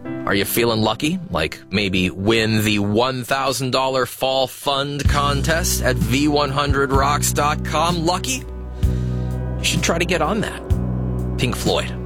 Are you feeling lucky? Like maybe win the $1,000 fall fund contest at v100rocks.com? Lucky? You should try to get on that. Pink Floyd.